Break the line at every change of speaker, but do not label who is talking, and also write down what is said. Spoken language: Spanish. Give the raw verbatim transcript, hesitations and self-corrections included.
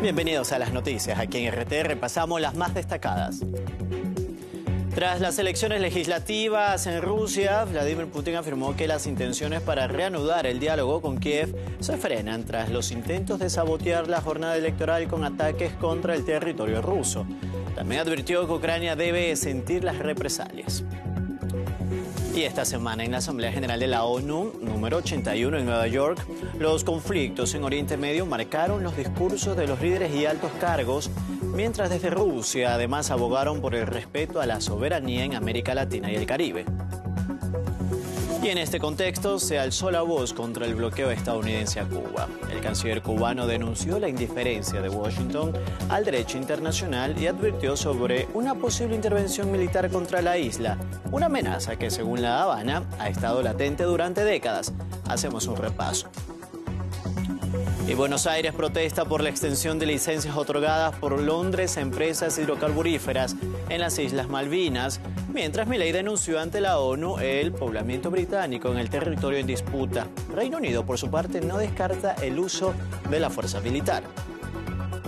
Bienvenidos a las noticias. Aquí en R T repasamos las más destacadas. Tras las elecciones legislativas en Rusia, Vladimir Putin afirmó que las intenciones para reanudar el diálogo con Kiev se frenan tras los intentos de sabotear la jornada electoral con ataques contra el territorio ruso. También advirtió que Ucrania debe sentir las represalias. Y esta semana en la Asamblea General de la ONU, número ochenta y uno en Nueva York, los conflictos en Oriente Medio marcaron los discursos de los líderes y altos cargos, mientras desde Rusia además abogaron por el respeto a la soberanía en América Latina y el Caribe. Y en este contexto se alzó la voz contra el bloqueo estadounidense a Cuba. El canciller cubano denunció la indiferencia de Washington al derecho internacional y advirtió sobre una posible intervención militar contra la isla, una amenaza que, según La Habana, ha estado latente durante décadas. Hacemos un repaso. Y Buenos Aires protesta por la extensión de licencias otorgadas por Londres a empresas hidrocarburíferas en las Islas Malvinas, mientras Milei denunció ante la ONU el poblamiento británico en el territorio en disputa. Reino Unido, por su parte, no descarta el uso de la fuerza militar.